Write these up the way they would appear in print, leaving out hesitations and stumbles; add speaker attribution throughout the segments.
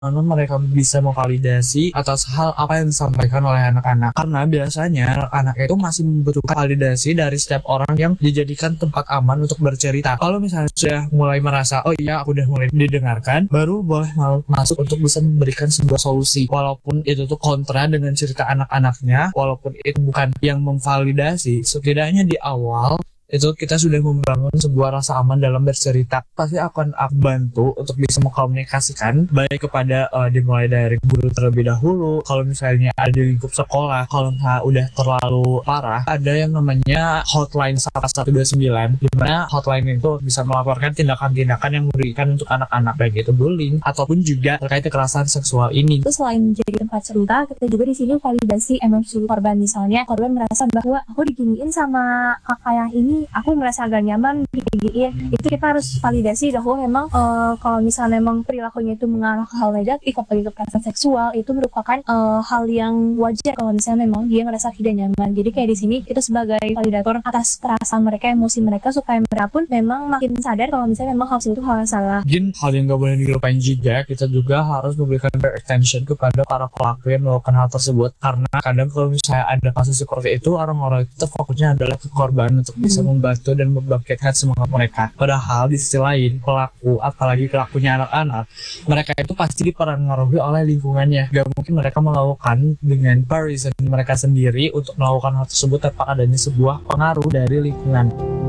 Speaker 1: bagaimana mereka bisa memvalidasi atas hal apa yang disampaikan oleh anak-anak. Karena biasanya anak itu masih membutuhkan validasi dari setiap orang yang dijadikan tempat aman untuk bercerita. Kalau misalnya sudah mulai merasa, oh iya aku udah mulai didengarkan, baru boleh masuk untuk bisa memberikan sebuah solusi. Walaupun itu tuh kontra dengan cerita anak-anaknya, walaupun itu bukan yang memvalidasi, setidaknya di awal itu kita sudah membangun sebuah rasa aman dalam bercerita. Pasti akan aku bantu untuk bisa mengkomunikasikan baik kepada dimulai dari guru terlebih dahulu. Kalau misalnya ada di lingkup sekolah, kalau misalnya udah terlalu parah, ada yang namanya hotline 1129, di mana hotline itu bisa melaporkan tindakan-tindakan yang merugikan untuk anak-anak, baik itu bullying ataupun juga terkait kekerasan seksual ini.
Speaker 2: Itu selain menjadi tempat cerita, kita juga di sini validasi emosi korban. Misalnya korban merasa bahwa aku diginiin sama kakak yang ini, aku merasa agak nyaman diginiin. Itu kita harus validasi bahwa memang kalau misalnya memang perilakunya itu mengarah ke hal negatif, apalagi kekerasan seksual, itu merupakan hal yang wajar kalau misalnya memang dia merasa tidak nyaman. Jadi kayak di sini kita sebagai validator atas perasaan mereka, emosi mereka, supaya mereka pun memang makin sadar kalau misalnya memang hal itu hal yang salah.
Speaker 1: Mungkin hal yang gak boleh dilupain juga, kita juga harus memberikan attention kepada para pelaku yang melakukan hal tersebut. Karena kadang kalau misalnya ada kasus seperti itu, orang-orang itu fokusnya adalah ke korban untuk bisa membantu dan membangkitkan semangat mereka. Padahal di sisi lain, pelaku, apalagi pelakunya anak-anak, mereka itu pasti dipengaruhi oleh lingkungannya. Gak mungkin mereka melakukan dengan reason mereka sendiri untuk melakukan hal tersebut tanpa adanya sebuah pengaruh dari lingkungan.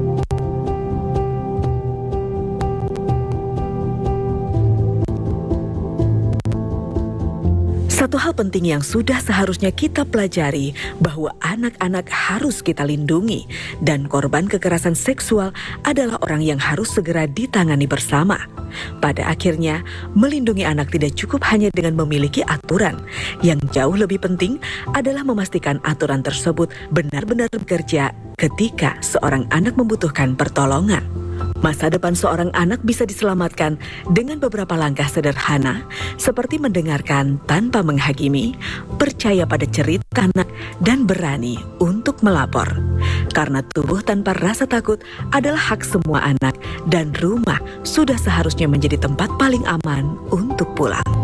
Speaker 3: Satu hal penting yang sudah seharusnya kita pelajari bahwa anak-anak harus kita lindungi dan korban kekerasan seksual adalah orang yang harus segera ditangani bersama. Pada akhirnya, melindungi anak tidak cukup hanya dengan memiliki aturan. Yang jauh lebih penting adalah memastikan aturan tersebut benar-benar bekerja ketika seorang anak membutuhkan pertolongan. Masa depan seorang anak bisa diselamatkan dengan beberapa langkah sederhana seperti mendengarkan tanpa menghakimi, percaya pada cerita anak, dan berani untuk melapor. Karena tubuh tanpa rasa takut adalah hak semua anak dan rumah sudah seharusnya menjadi tempat paling aman untuk pulang.